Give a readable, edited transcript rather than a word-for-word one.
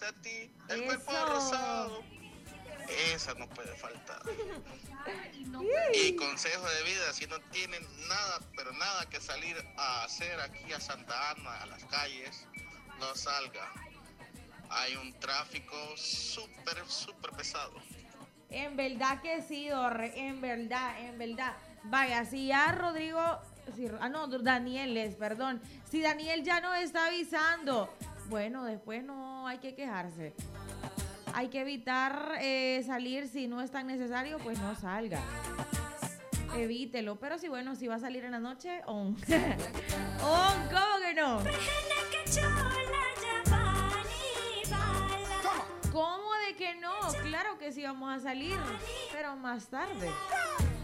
para ti, el cuerpo rosado. Esa no puede faltar. Y consejo de vida, si no tienen nada, pero nada que salir a hacer aquí a Santa Ana, a las calles, no salga. Hay un tráfico súper pesado. En verdad que sí, Dorre, en verdad. Vaya, si ya Rodrigo, no, Daniel perdón. Si Daniel ya nos está avisando, bueno, después no hay que quejarse. Hay que evitar salir si no es tan necesario, pues no salga. Evítelo, pero si bueno, si va a salir en la noche, ¿cómo que no? ¿Cómo de que no? Claro que sí vamos a salir, pero más tarde.